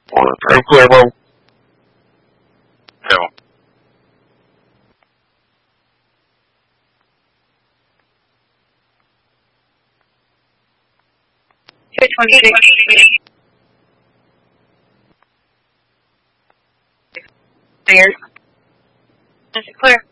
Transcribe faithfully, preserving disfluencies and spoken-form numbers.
Very clear, bro. Go. two twenty-six. Clear. Is it clear?